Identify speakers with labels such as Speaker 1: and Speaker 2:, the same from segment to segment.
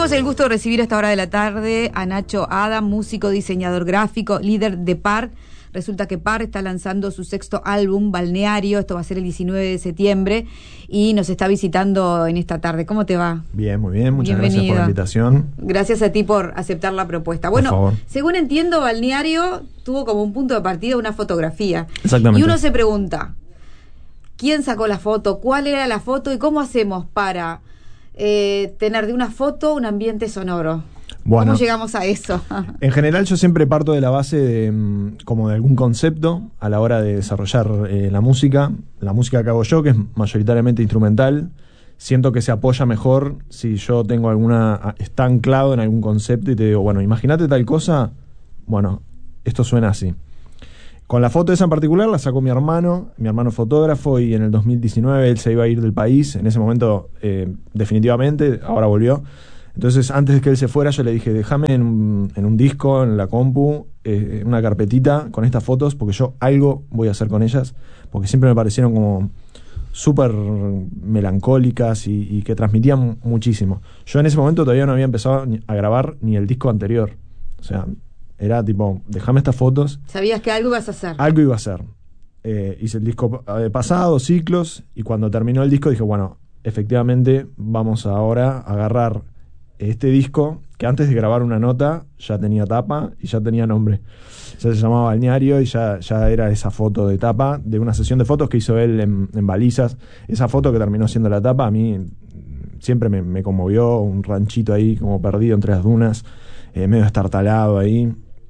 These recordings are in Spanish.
Speaker 1: Tenemos el gusto de recibir a esta hora de la tarde a Nacho Adam, músico, diseñador gráfico, líder de PAR. Resulta que PAR está lanzando su sexto álbum, Balneario. Esto va a ser el 19 de septiembre y nos está visitando en esta tarde. ¿Cómo te va?
Speaker 2: Bien, muy bien. Muchas
Speaker 1: Bienvenido.
Speaker 2: Gracias por la invitación.
Speaker 1: Gracias a ti por aceptar la propuesta. Bueno,
Speaker 2: por favor.
Speaker 1: Según entiendo, Balneario tuvo como un punto de partida una fotografía.
Speaker 2: Exactamente.
Speaker 1: Y uno se pregunta, ¿quién sacó la foto? ¿Cuál era la foto? ¿Y cómo hacemos para tener de una foto un ambiente sonoro?
Speaker 2: Bueno,
Speaker 1: ¿cómo llegamos a eso?
Speaker 2: En general yo siempre parto de la base de como de algún concepto a la hora de desarrollar la música. La música que hago yo, que es mayoritariamente instrumental, siento que se apoya mejor si yo tengo está anclado en algún concepto y te digo, bueno, imagínate tal cosa, bueno, esto suena así. Con la foto esa en particular la sacó mi hermano fotógrafo, y en el 2019 él se iba a ir del país, en ese momento definitivamente, ahora volvió. Entonces, antes de que él se fuera, yo le dije, déjame en un disco, en la compu, una carpetita con estas fotos, porque yo algo voy a hacer con ellas, porque siempre me parecieron como súper melancólicas y que transmitían muchísimo. Yo en ese momento todavía no había empezado a grabar ni el disco anterior. O sea, era tipo, déjame estas fotos.
Speaker 1: ¿Sabías que algo ibas a hacer?
Speaker 2: Algo iba a hacer. Hice el disco pasado, Ciclos, y cuando terminó el disco dije, bueno, efectivamente vamos ahora a agarrar este disco, que antes de grabar una nota ya tenía tapa y ya tenía nombre. Ya se llamaba Balneario y ya era esa foto de tapa de una sesión de fotos que hizo él en Balizas. Esa foto que terminó siendo la tapa a mí siempre me conmovió. Un ranchito ahí como perdido entre las dunas, medio estartalado ahí.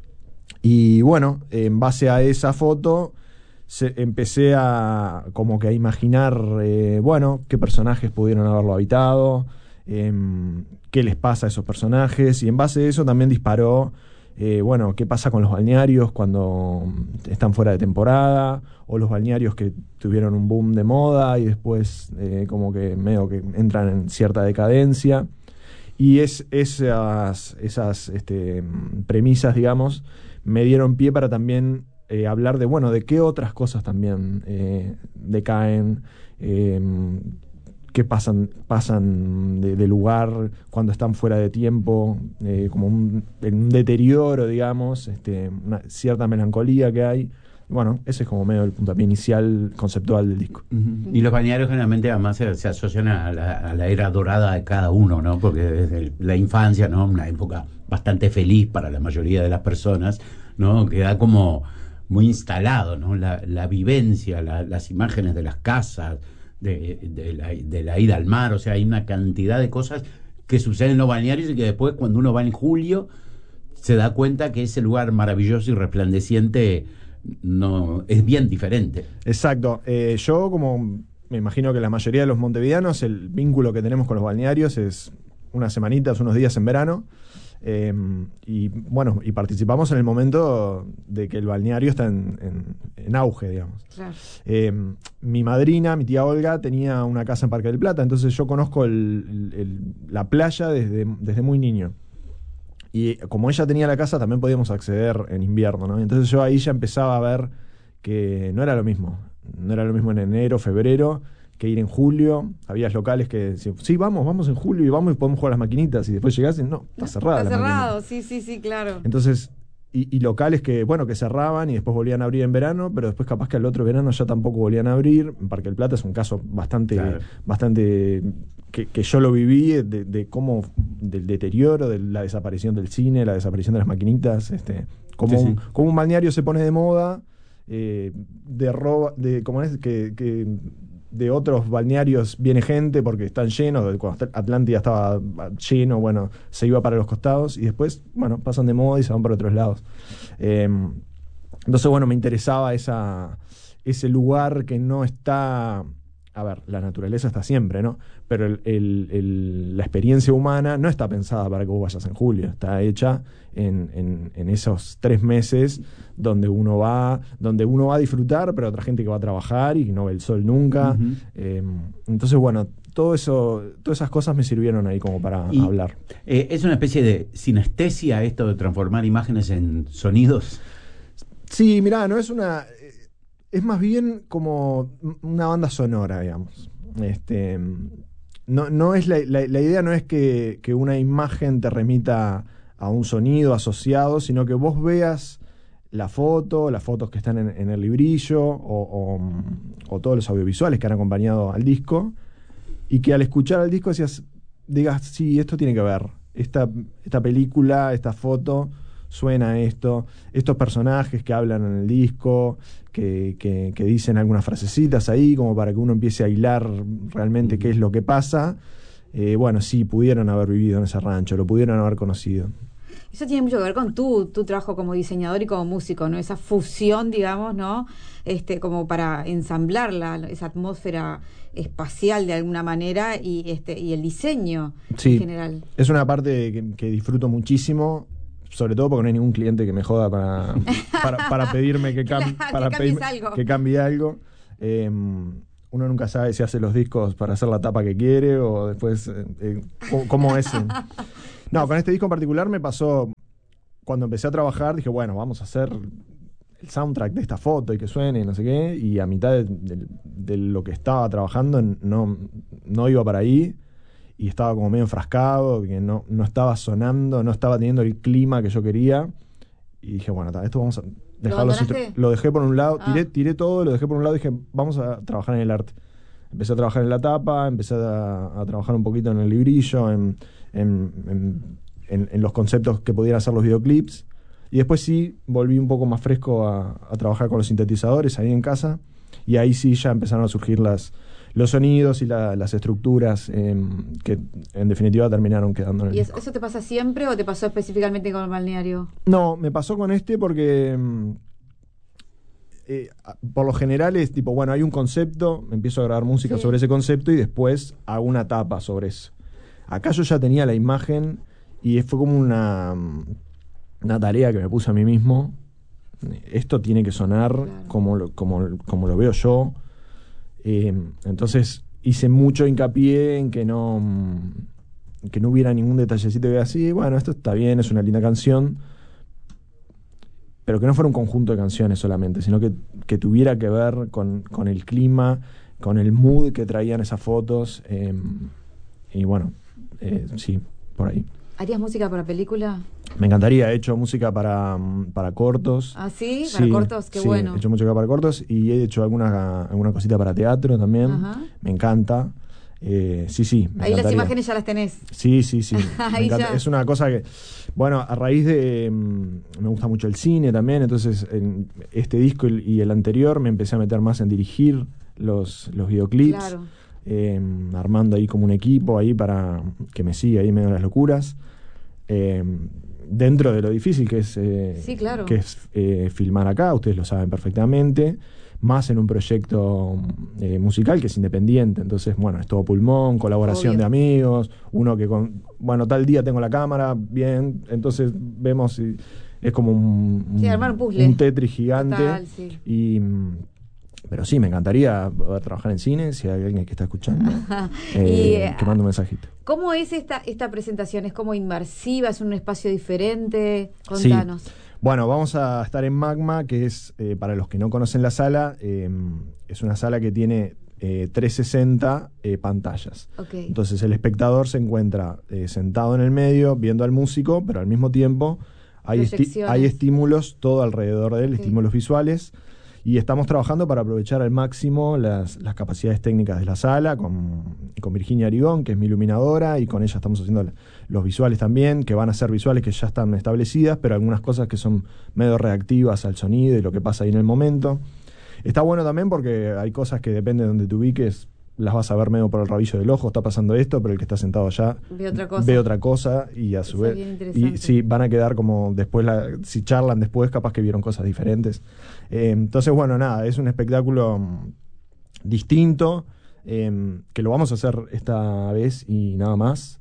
Speaker 2: Y bueno, en base a esa foto empecé a como que a imaginar qué personajes pudieron haberlo habitado, qué les pasa a esos personajes, y en base a eso también disparó qué pasa con los balnearios cuando están fuera de temporada, o los balnearios que tuvieron un boom de moda y después como que medio que entran en cierta decadencia. Y esas premisas, digamos, me dieron pie para también hablar de qué otras cosas también decaen, qué pasan de lugar cuando están fuera de tiempo, como un deterioro, digamos, una cierta melancolía que hay. Bueno, ese es como medio el puntapié inicial conceptual del disco.
Speaker 3: Y los balnearios generalmente además se asocian a la era dorada de cada uno, ¿no? Porque desde la infancia, ¿no? Una época bastante feliz para la mayoría de las personas, ¿no? Queda como muy instalado, ¿no? La vivencia, las imágenes de las casas, de la ida al mar. O sea, hay una cantidad de cosas que suceden en los balnearios y que después, cuando uno va en julio, se da cuenta que ese lugar maravilloso y resplandeciente no es bien diferente.
Speaker 2: Exacto. Yo, como me imagino que la mayoría de los montevideanos, el vínculo que tenemos con los balnearios es unas semanitas, unos días en verano. Y participamos en el momento de que el balneario está en auge, digamos.
Speaker 1: Claro.
Speaker 2: Mi madrina, mi tía Olga, tenía una casa en Parque del Plata, entonces yo conozco la playa desde muy niño. Y como ella tenía la casa, también podíamos acceder en invierno, ¿no? Entonces yo ahí ya empezaba a ver que no era lo mismo. No era lo mismo en enero, febrero, que ir en julio. Había locales que decían, sí, vamos en julio y vamos y podemos jugar a las maquinitas. Y después llegás y no, está cerrada la maquinita.
Speaker 1: Está cerrado, sí, claro.
Speaker 2: Entonces, y locales que cerraban y después volvían a abrir en verano, pero después capaz que al otro verano ya tampoco volvían a abrir. En Parque del Plata es un caso bastante que yo lo viví, de cómo, del deterioro, de la desaparición del cine, la desaparición de las maquinitas, como un balneario se pone de moda, de otros balnearios viene gente porque están llenos. Cuando Atlántida estaba lleno, se iba para los costados y después, pasan de moda y se van para otros lados. Entonces, me interesaba ese lugar que no está... A ver, la naturaleza está siempre, ¿no? Pero la experiencia humana no está pensada para que vos vayas en julio. Está hecha en esos 3 meses donde uno va a disfrutar, pero otra gente que va a trabajar y que no ve el sol nunca. Entonces, todo eso, todas esas cosas me sirvieron ahí como para hablar.
Speaker 3: ¿Es una especie de sinestesia esto de transformar imágenes en sonidos?
Speaker 2: Sí, mirá, no es una... Es más bien como una banda sonora, digamos. no es la idea no es que una imagen te remita a un sonido asociado, sino que vos veas las fotos que están en el librillo o todos los audiovisuales que han acompañado al disco, y que al escuchar el disco digas, sí, esto tiene que ver, esta película, esta foto suena a esto, estos personajes que hablan en el disco, que dicen algunas frasecitas ahí como para que uno empiece a hilar realmente qué es lo que pasa. Bueno, sí, pudieron haber vivido en ese rancho, lo pudieron haber conocido.
Speaker 1: Eso tiene mucho que ver con tu trabajo como diseñador y como músico, ¿no? Esa fusión, digamos, ¿no? Como para ensamblar esa atmósfera espacial de alguna manera y el diseño en general.
Speaker 2: Es una parte que disfruto muchísimo, sobre todo porque no hay ningún cliente que me joda para pedirme que cambie algo. Uno nunca sabe si hace los discos para hacer la tapa que quiere o después cómo es. No, con este disco en particular me pasó, cuando empecé a trabajar, dije, bueno, vamos a hacer el soundtrack de esta foto y que suene y no sé qué, y a mitad de lo que estaba trabajando no iba para ahí, y estaba como medio enfrascado, que no estaba sonando, no estaba teniendo el clima que yo quería, y dije, bueno, esto vamos a dejarlo. Lo dejé por un lado, tiré todo, lo dejé por un lado y dije, vamos a trabajar en el arte. Empecé a trabajar en la tapa, empecé a trabajar un poquito en el librillo, en los conceptos que pudieran hacer los videoclips, y después sí volví un poco más fresco a trabajar con los sintetizadores ahí en casa, y ahí sí ya empezaron a surgir los sonidos y las estructuras que en definitiva terminaron quedando en el disco.
Speaker 1: ¿Eso te pasa siempre o te pasó específicamente con el balneario?
Speaker 2: No, me pasó con porque por lo general es tipo, bueno, hay un concepto, empiezo a grabar música sobre ese concepto y después hago una tapa sobre eso. Acá yo ya tenía la imagen y fue como una tarea que me puse a mí mismo. Esto tiene que sonar como lo veo yo. Entonces hice mucho hincapié en que no hubiera ningún detallecito que así, bueno, esto está bien, es una linda canción, pero que no fuera un conjunto de canciones solamente, sino que tuviera que ver con el clima, con el mood que traían esas fotos. Y bueno, sí, por ahí.
Speaker 1: ¿Harías música para película?
Speaker 2: Me encantaría. He hecho música para cortos.
Speaker 1: ¿Ah, sí? ¿Para cortos? Qué bueno.
Speaker 2: He hecho música para cortos y he hecho alguna cosita para teatro también. Ajá. Me encanta. Sí, me
Speaker 1: ahí
Speaker 2: encantaría.
Speaker 1: Las imágenes ya las tenés.
Speaker 2: Sí. Me encanta. Es una cosa que, bueno, a raíz de... me gusta mucho el cine también, entonces en este disco y el anterior me empecé a meter más en dirigir los videoclips. Claro. Armando ahí como un equipo ahí para que me siga ahí medio de las locuras, dentro de lo difícil que es
Speaker 1: claro.
Speaker 2: que es filmar acá, ustedes lo saben perfectamente, más en un proyecto musical que es independiente, entonces bueno, es todo pulmón, colaboración Obvio. De amigos, uno que tal día tengo la cámara, bien, entonces vemos y es como
Speaker 1: armar un puzzle,
Speaker 2: un Tetris gigante.
Speaker 1: Total, sí.
Speaker 2: Pero sí, me encantaría poder trabajar en cine, si hay alguien que está escuchando, que mande un mensajito.
Speaker 1: ¿Cómo es esta presentación? ¿Es como inmersiva? ¿Es un espacio diferente? Contanos.
Speaker 2: Sí. Bueno, vamos a estar en Magma, que es, para los que no conocen la sala, es una sala que tiene 360 pantallas.
Speaker 1: Okay.
Speaker 2: Entonces el espectador se encuentra sentado en el medio, viendo al músico, pero al mismo tiempo hay estímulos todo alrededor de él, estímulos visuales. Y estamos trabajando para aprovechar al máximo las capacidades técnicas de la sala con Virginia Arigón, que es mi iluminadora, y con ella estamos haciendo los visuales también, que van a ser visuales que ya están establecidas, pero algunas cosas que son medio reactivas al sonido y lo que pasa ahí en el momento. Está bueno también porque hay cosas que depende de donde te ubiques, las vas a ver medio por el rabillo del ojo, está pasando esto, pero el que está sentado allá ve otra cosa y a su vez y sí, van a quedar como después, si charlan después, capaz que vieron cosas diferentes. Entonces, bueno, nada, es un espectáculo distinto, que lo vamos a hacer esta vez y nada más,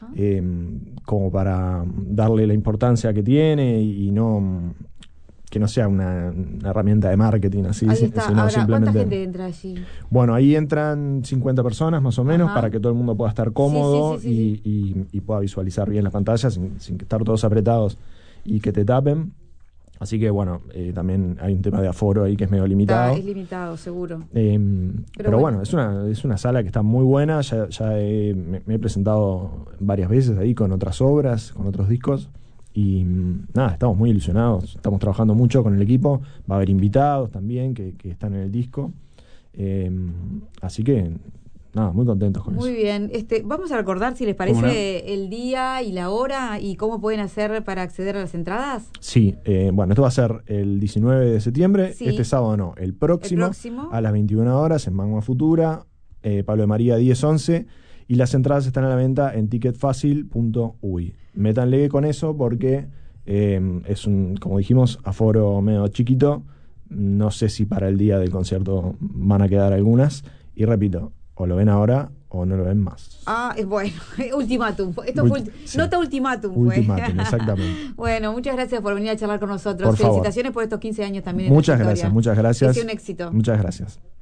Speaker 2: como para darle la importancia que tiene y no... que no sea una herramienta de marketing así,
Speaker 1: ahí está.
Speaker 2: Sino
Speaker 1: ahora,
Speaker 2: simplemente...
Speaker 1: ¿cuánta gente entra allí?
Speaker 2: Bueno, ahí entran 50 personas más o menos, para que todo el mundo pueda estar cómodo y pueda visualizar bien las pantallas sin estar todos apretados y que te tapen. Así que bueno, también hay un tema de aforo ahí que es medio limitado.
Speaker 1: Es limitado, seguro.
Speaker 2: Pero bueno, es una sala que está muy buena. Me he presentado varias veces ahí con otras obras, con otros discos. Y nada, estamos muy ilusionados. Estamos trabajando mucho con el equipo. Va a haber invitados también que están en el disco. Así que nada, muy contentos con eso.
Speaker 1: Muy bien. Vamos a recordar, si les parece, el día y la hora y cómo pueden hacer para acceder a las entradas.
Speaker 2: Sí, bueno, esto va a ser el 19 de septiembre.
Speaker 1: Sí.
Speaker 2: Este sábado no, el próximo a las 21 horas en Magma Futura, Pablo de María 1011. Y las entradas están a la venta en ticketfacil.uy. Métanle con eso porque es como dijimos, aforo medio chiquito. No sé si para el día del concierto van a quedar algunas. Y repito, o lo ven ahora o no lo ven más.
Speaker 1: Es bueno. Ultimátum. Esto fue
Speaker 2: sí.
Speaker 1: Nota ultimátum.
Speaker 2: Ultimátum, exactamente.
Speaker 1: Bueno, muchas gracias por venir a charlar con nosotros.
Speaker 2: Por favor.
Speaker 1: Felicitaciones por estos 15 años también.
Speaker 2: Muchas gracias.
Speaker 1: Que sea un éxito.
Speaker 2: Muchas gracias.